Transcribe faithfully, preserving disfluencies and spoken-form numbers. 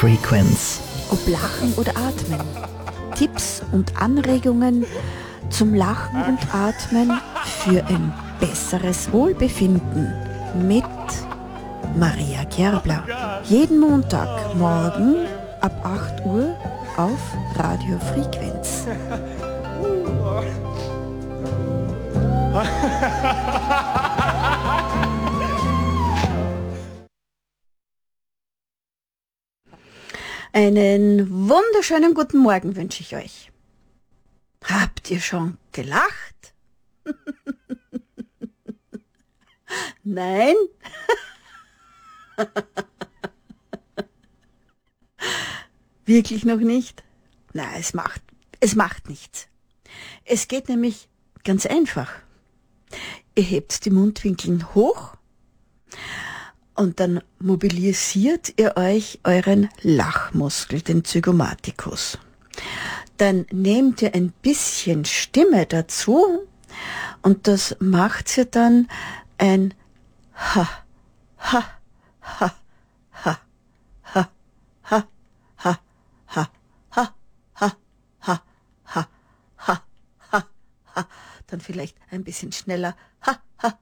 Frequenz. Ob Lachen oder Atmen. Tipps und Anregungen zum Lachen und Atmen für ein besseres Wohlbefinden mit Maria Gerbler. Jeden Montagmorgen ab acht Uhr auf Radio Frequenz. Einen wunderschönen guten Morgen wünsche ich euch. Habt ihr schon gelacht? Nein? Wirklich noch nicht? Na, es macht, es macht nichts. Es geht nämlich ganz einfach. Ihr hebt die Mundwinkeln hoch und dann mobilisiert ihr euch euren Lachmuskel, den Zygomaticus. Dann nehmt ihr ein bisschen Stimme dazu und das macht ihr dann ein Ha, Ha, Ha, Ha, Ha, Ha, Ha, Ha, Ha, Ha, Ha, Ha, Ha, Ha, Ha. Dann vielleicht ein bisschen schneller. Ha, Ha,